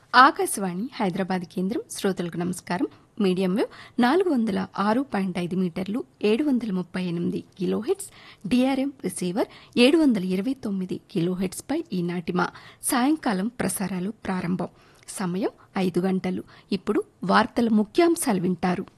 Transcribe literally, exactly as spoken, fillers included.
ఆకాశవాణి హైదరాబాద్ కేంద్రం. శ్రోతలకు నమస్కారం. మీడియం వేవ్ నాలుగు వందల ఆరు పాయింట్ ఐదు మీటర్లు ఏడు వందల ముప్పై ఎనిమిది కిలోహెట్స్, డిఆర్ఎం రిసీవర్ ఏడు వందల ఇరవై తొమ్మిది కిలోహెట్స్ పై ఈనాటి మా సాయంకాలం ప్రసారాలు ప్రారంభం. సమయం ఐదు గంటలు. ఇప్పుడు వార్తల ముఖ్యాంశాలు వింటారు.